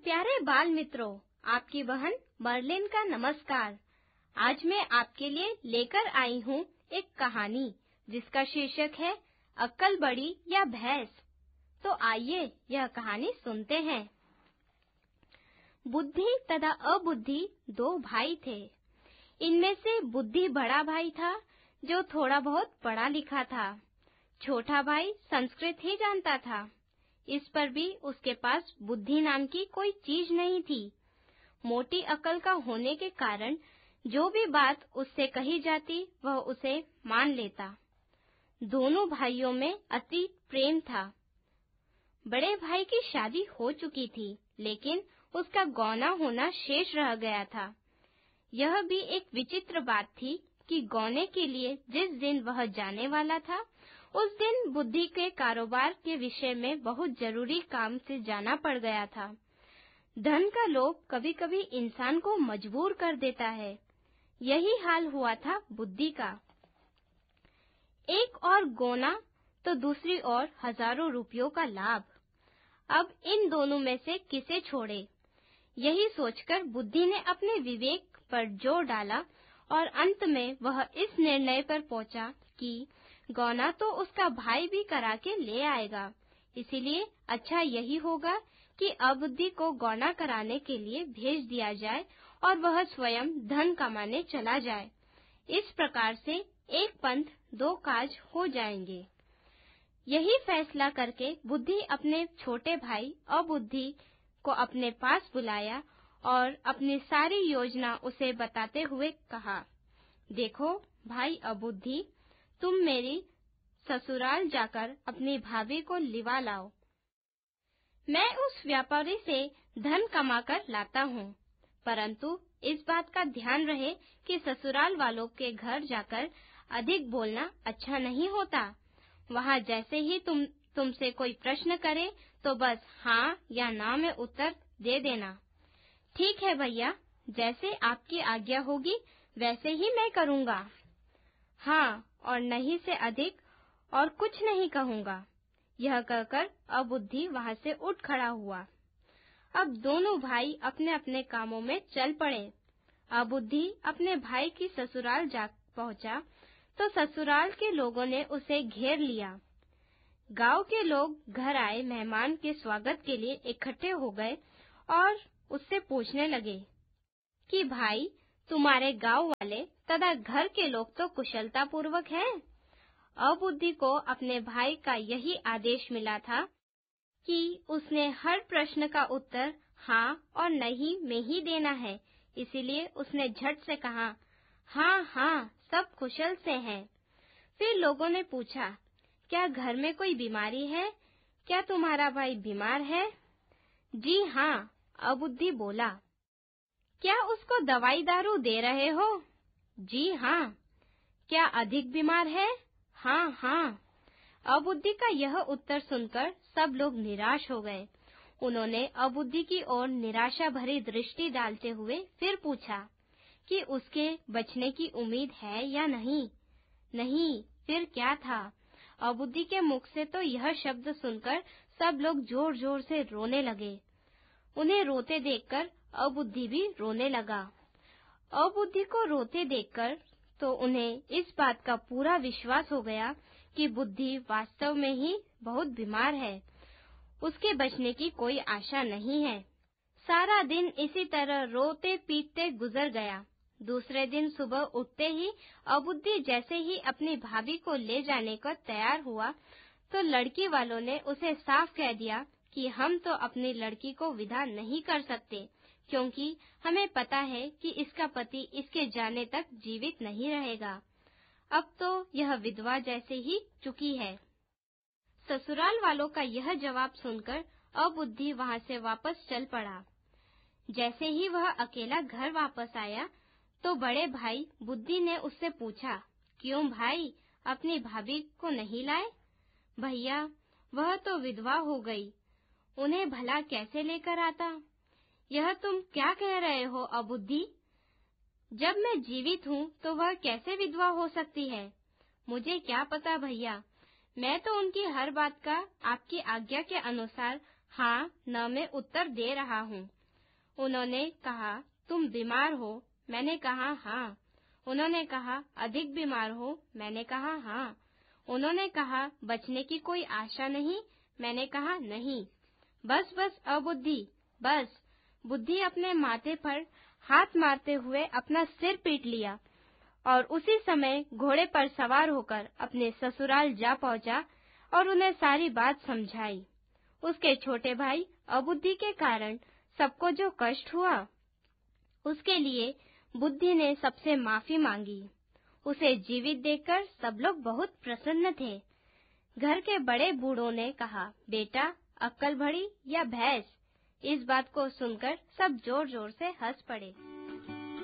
प्यारे बाल मित्रों, आपकी बहन मर्लिन का नमस्कार। आज मैं आपके लिए लेकर आई हूँ एक कहानी जिसका शीर्षक है अक्ल बड़ी या भैंस। तो आइए यह कहानी सुनते हैं। बुद्धि तथा अबुद्धि दो भाई थे। इनमें से बुद्धि बड़ा भाई था जो थोड़ा बहुत पढ़ा लिखा था। छोटा भाई संस्कृत ही जानता था। इस पर भी उसके पास बुद्धि नाम की कोई चीज नहीं थी। मोटी अकल का होने के कारण जो भी बात उससे कही जाती वह उसे मान लेता। दोनों भाइयों में अति प्रेम था। बड़े भाई की शादी हो चुकी थी, लेकिन उसका गौना होना शेष रह गया था। यह भी एक विचित्र बात थी कि गौने के लिए जिस दिन वह जाने वाला था, उस दिन बुद्धि के कारोबार के विषय में बहुत जरूरी काम से जाना पड़ गया था। धन का लोभ कभी-कभी इंसान को मजबूर कर देता है। यही हाल हुआ था बुद्धि का। एक और गौना तो दूसरी ओर हजारों रुपयों का लाभ। अब इन दोनों में से किसे छोड़े? यही सोचकर बुद्धि ने अपने विवेक पर जोर डाला और अंत में वह इस निर्णय पर पहुंचा कि गौना तो उसका भाई भी करा के ले आएगा, इसीलिए अच्छा यही होगा कि अबुद्धि को गौना कराने के लिए भेज दिया जाए और वह स्वयं धन कमाने चला जाए। इस प्रकार से एक पंथ दो काज हो जाएंगे। यही फैसला करके बुद्धि अपने छोटे भाई अबुद्धि को अपने पास बुलाया और अपनी सारी योजना उसे बताते हुए कहा, देखो भाई अबुद्धि, तुम मेरी ससुराल जाकर अपनी भाभी को लिवा लाओ। मैं उस व्यापारी से धन कमाकर लाता हूँ, परंतु इस बात का ध्यान रहे कि ससुराल वालों के घर जाकर अधिक बोलना अच्छा नहीं होता। वहाँ जैसे ही तुमसे कोई प्रश्न करे तो बस हाँ या ना में उत्तर दे देना। ठीक है भैया, जैसे आपकी आज्ञा होगी वैसे ही मैं करूँगा। हाँ और नहीं से अधिक और कुछ नहीं कहूँगा। यह कहकर अबुद्धि वहाँ से उठ खड़ा हुआ। अब दोनों भाई अपने अपने कामों में चल पड़े। अबुद्धि अपने भाई की ससुराल जा पहुँचा तो ससुराल के लोगों ने उसे घेर लिया। गांव के लोग घर आए मेहमान के स्वागत के लिए इकट्ठे हो गए और उससे पूछने लगे कि भाई, तुम्हारे गांव वाले तथा घर के लोग तो कुशलता पूर्वक हैं। अबुद्धि को अपने भाई का यही आदेश मिला था कि उसने हर प्रश्न का उत्तर हाँ और नहीं में ही देना है, इसीलिए उसने झट से कहा, हाँ हाँ, सब कुशल से हैं। फिर लोगों ने पूछा, क्या घर में कोई बीमारी है? क्या तुम्हारा भाई बीमार है? जी हाँ, अबुद्धि बोला। क्या उसको दवाई दारू दे रहे हो? जी हाँ। क्या अधिक बीमार है? हाँ हाँ। अबुद्धि का यह उत्तर सुनकर सब लोग निराश हो गए। उन्होंने अबुद्धि की ओर निराशा भरी दृष्टि डालते हुए फिर पूछा कि उसके बचने की उम्मीद है या नहीं। नहीं, फिर क्या था? अबुद्धि के मुख से तो यह शब्द सुनकर सब लोग जोर जोर से रोने लगे। उन्हें रोते देखकर अबुद्धि भी रोने लगा। अबुद्धि को रोते देखकर तो उन्हें इस बात का पूरा विश्वास हो गया कि बुद्धि वास्तव में ही बहुत बीमार है। उसके बचने की कोई आशा नहीं है। सारा दिन इसी तरह रोते पीटते गुजर गया। दूसरे दिन सुबह उठते ही अबुद्धि जैसे ही अपनी भाभी को ले जाने को तैयार हुआ तो लड़की वालों ने उसे साफ कह दिया कि हम तो अपनी लड़की को विदा नहीं कर सकते, क्योंकि हमें पता है कि इसका पति इसके जाने तक जीवित नहीं रहेगा। अब तो यह विधवा जैसे ही चुकी है। ससुराल वालों का यह जवाब सुनकर अबुद्धि वहाँ से वापस चल पड़ा। जैसे ही वह अकेला घर वापस आया तो बड़े भाई बुद्धि ने उससे पूछा, क्यों भाई, अपनी भाभी को नहीं लाए? भैया, वह तो विधवा हो गई, उन्हें भला कैसे लेकर आता? यह तुम क्या कह रहे हो अबुद्धि? जब मैं जीवित हूँ तो वह कैसे विधवा हो सकती है? मुझे क्या पता भैया, मैं तो उनकी हर बात का आपकी आज्ञा के अनुसार हाँ न में उत्तर दे रहा हूँ। उन्होंने कहा, तुम बीमार हो? मैंने कहा, हाँ। उन्होंने कहा, अधिक बीमार हो? मैंने कहा, हाँ। उन्होंने कहा, बचने की कोई आशा नहीं? मैंने कहा, नहीं। बस बस अबुद्धि, बस। बुद्धि अपने माथे पर हाथ मारते हुए अपना सिर पीट लिया और उसी समय घोड़े पर सवार होकर अपने ससुराल जा पहुंचा और उन्हें सारी बात समझाई। उसके छोटे भाई अबुद्धि के कारण सबको जो कष्ट हुआ, उसके लिए बुद्धि ने सबसे माफी मांगी। उसे जीवित देखकर सब लोग बहुत प्रसन्न थे। घर के बड़े बूढ़ों ने कहा, बेटा, अक्कल भरी या भैंस? इस बात को सुनकर सब जोर जोर से हंस पड़े।